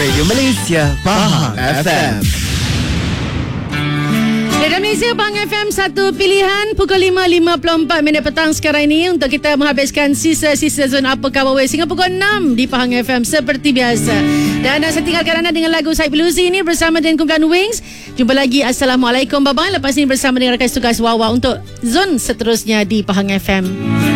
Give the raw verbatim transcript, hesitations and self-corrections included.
Radio Malaysia, Pahang F M. Dan Malaysia, Pahang F M, satu pilihan. Pukul lima lima puluh empat minit petang sekarang ini untuk kita menghabiskan sisa-sisa zon Apa Khabar West hingga pukul enam di Pahang F M seperti biasa. Dan saya tinggalkan anda dengan lagu Said Beluzi ini bersama dengan kumpulan Wings. Jumpa lagi. Assalamualaikum, bye-bye. Lepas ini bersama dengan rakan tugas Wawa untuk zon seterusnya di Pahang F M.